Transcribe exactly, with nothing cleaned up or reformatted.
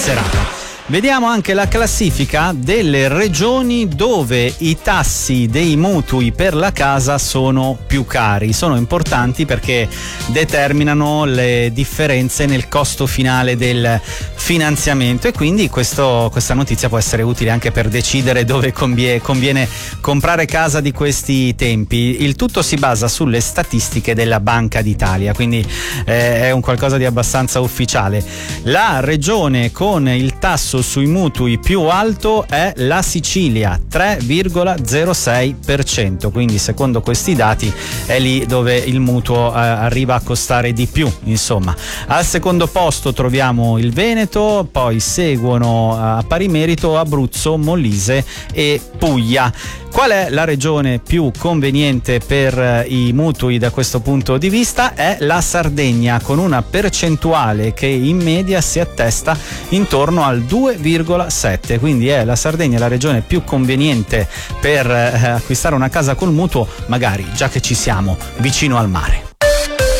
serata. Vediamo anche la classifica delle regioni dove i tassi dei mutui per la casa sono più cari. Sono importanti perché determinano le differenze nel costo finale del finanziamento, e quindi questo, questa notizia può essere utile anche per decidere dove conviene, conviene comprare casa di questi tempi. Il tutto si basa sulle statistiche della Banca d'Italia, quindi eh, è un qualcosa di abbastanza ufficiale. La regione con il tasso sui mutui più alto è la Sicilia, tre virgola zero sei per cento, quindi secondo questi dati è lì dove il mutuo eh, arriva a costare di più, insomma. Al secondo posto troviamo il Veneto, poi seguono a pari merito Abruzzo, Molise e Puglia. Qual è la regione più conveniente per i mutui da questo punto di vista? È la Sardegna, con una percentuale che in media si attesta intorno al due virgola sette, quindi è la Sardegna la regione più conveniente per eh, acquistare una casa col mutuo, magari già che ci siamo vicino al mare.